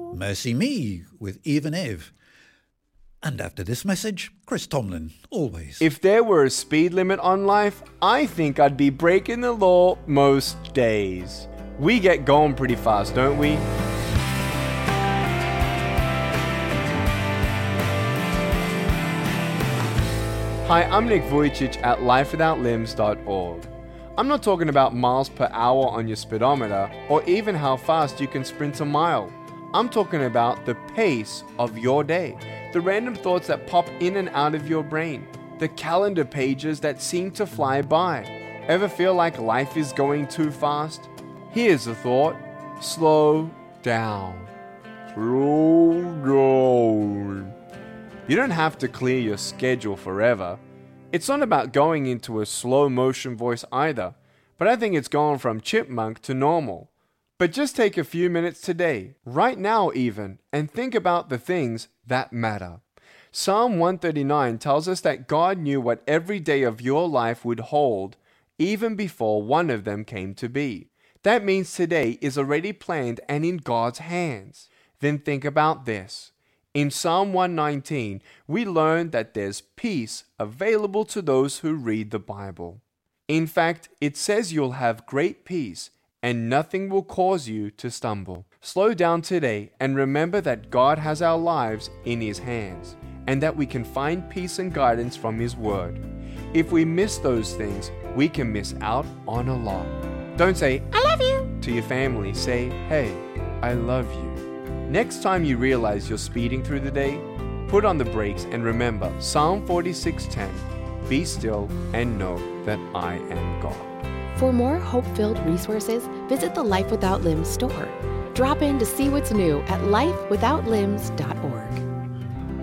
Mercy Me with Eve and Ev. And after this message, Chris Tomlin, always. If there were a speed limit on life, I think I'd be breaking the law most days. We get going pretty fast, don't we? Hi, I'm Nick Vujicic at lifewithoutlimbs.org. I'm not talking about miles per hour on your speedometer or even how fast you can sprint a mile. I'm talking about the pace of your day, the random thoughts that pop in and out of your brain, the calendar pages that seem to fly by. Ever feel like life is going too fast? Here's a thought. Slow down. Slow down. You don't have to clear your schedule forever. It's not about going into a slow motion voice either, but I think it's going from chipmunk to normal. But just take a few minutes today, right now even, and think about the things that matter. Psalm 139 tells us that God knew what every day of your life would hold, even before one of them came to be. That means today is already planned and in God's hands. Then think about this. In Psalm 119, we learn that there's peace available to those who read the Bible. In fact, it says you'll have great peace and nothing will cause you to stumble. Slow down today and remember that God has our lives in His hands and that we can find peace and guidance from His Word. If we miss those things, we can miss out on a lot. Don't say, "I love you" to your family. Say, "Hey, I love you." Next time you realize you're speeding through the day, put on the brakes and remember Psalm 46:10, "Be still and know that I am God." For more hope-filled resources, visit the Life Without Limbs store. Drop in to see what's new at lifewithoutlimbs.org.